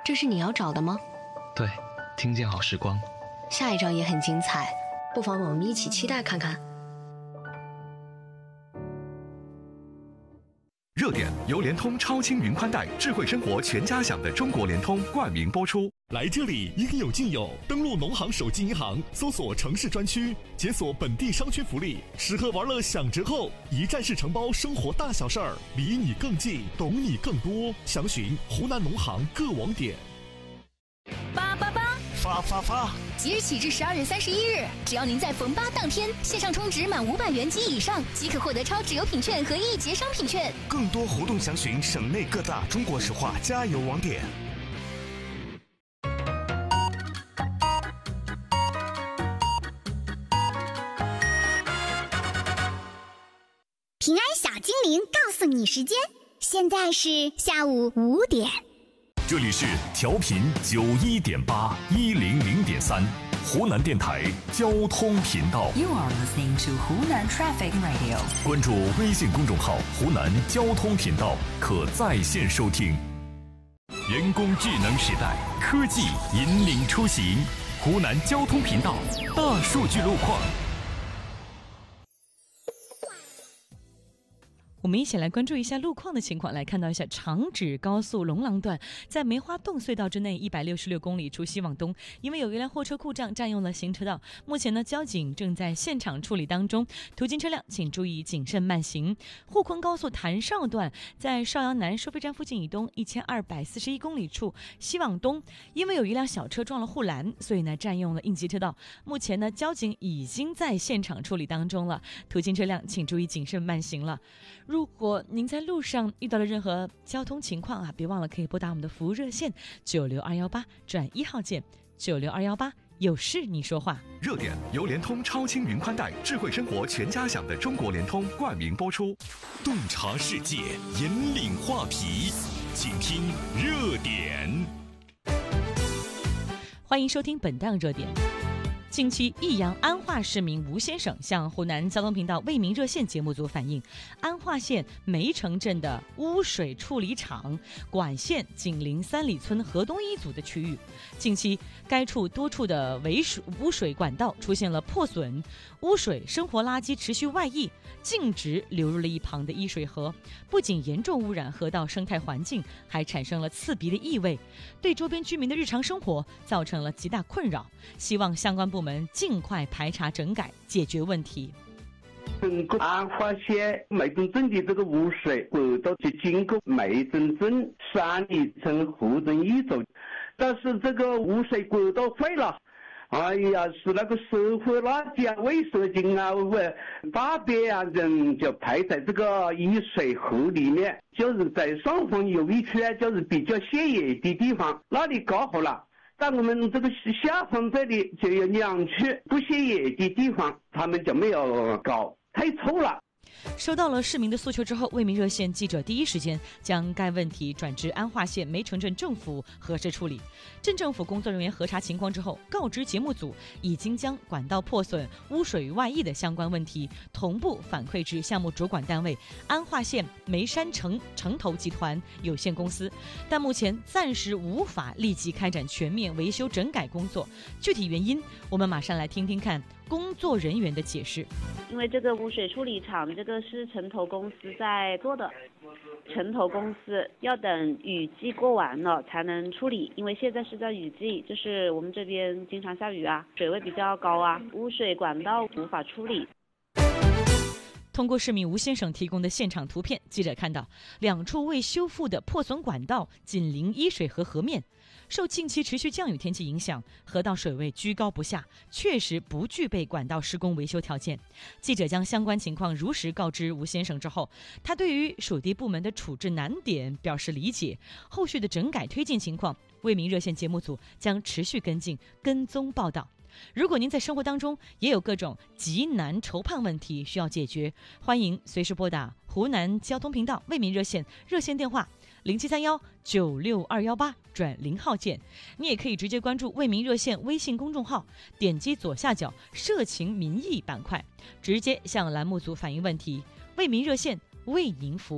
这是你要找的吗？ 对，听见好时光。 下一章也很精彩，不妨我们一起期待看看。 热点由联通超轻云宽带智慧生活全家享的中国联通冠名播出。 来这里应有尽有，登录农行手机银行，搜索城市专区，解锁本地商圈福利，吃喝玩乐享折扣，一站式承包生活大小事儿，离你更近，懂你更多。详询湖南农行各网点。 发！即日起至12月31日，只要您在逢8当天线上充值满500元及以上，即可获得超值油品券和1节商品券。 更多活动详询省内各大中国石化加油网点。 平安小精灵告诉你时间，现在是下午5点。 这里是调频91.8，100.3，湖南电台交通频道。 You are listening to Hunan Traffic Radio。 关注微信公众号“湖南交通频道”，可在线收听。人工智能时代，科技引领出行。湖南交通频道大数据路况。 我们一起来关注一下路况的情况，来看到一下长指高速龙廊段在梅花洞隧道之内166公里处西往东，因为有一辆货车故障占用了行车道，目前呢交警正在现场处理当中，途经车辆请注意谨慎慢行。沪昆高速潭邵段在邵阳南收费站附近以东1241公里处西往东，因为有一辆小车撞了护栏，所以呢占用了应急车道，目前呢交警已经在现场处理当中了，途经车辆请注意谨慎慢行了。如果您在路上遇到了任何交通情况啊，别忘了可以拨打我们的服务热线96218转1号键，96218有事你说话。 热点由联通超轻云宽带智慧生活全家享的中国联通冠名播出。 洞察世界，引领话题，请听热点。 欢迎收听本档热点。近期，益阳安化市民吴先生向湖南交通频道为民热线节目组反映，安化县梅城镇的污水处理厂管线紧邻三里村河东一组的区域，近期该处多处的污水管道出现了破损，污水、生活垃圾持续外溢，径直流入了一旁的沂水河，不仅严重污染河道生态环境，还产生了刺鼻的异味，对周边居民的日常生活造成了极大困扰。希望相关部门尽快排查整改，解决问题。 整个安化县梅城镇的这个污水管道就经过梅城镇三里村河东一组，但是这个污水管道废了。哎呀，是那个社会垃圾啊、卫生巾啊、大便啊，人就排在这个沂水河里面，就是在上方有一区就是比较县野的地方，那里搞好了。但我们这个下方这里就有2区不县野的地方，他们就没有搞，太臭了。 收到了市民的诉求之后，为民热线记者第一时间将该问题转至安化县梅城镇政府核实处理。镇政府工作人员核查情况之后，告知节目组已经将管道破损、污水外溢的相关问题同步反馈至项目主管单位安化县梅山城投集团有限公司，但目前暂时无法立即开展全面维修整改工作。具体原因，我们马上来听听看工作人员的解释。 因为这个污水处理厂这个是城投公司在做的，城投公司要等雨季过完了才能处理，因为现在是在雨季，就是我们这边经常下雨啊，水位比较高啊，污水管道无法处理。 通过市民吴先生提供的现场图片，记者看到2处未修复的破损管道紧邻沂水河河面，受近期持续降雨天气影响，河道水位居高不下，确实不具备管道施工维修条件。记者将相关情况如实告知吴先生之后，他对于属地部门的处置难点表示理解，后续的整改推进情况，为民热线节目组将持续跟踪报道。如果您在生活当中也有各种急难愁盼问题需要解决，欢迎随时拨打湖南交通频道为民热线热线电话0731-96218转0号键。你也可以直接关注为民热线微信公众号，点击左下角社情民意板块，直接向栏目组反映问题。为民热线为您服务。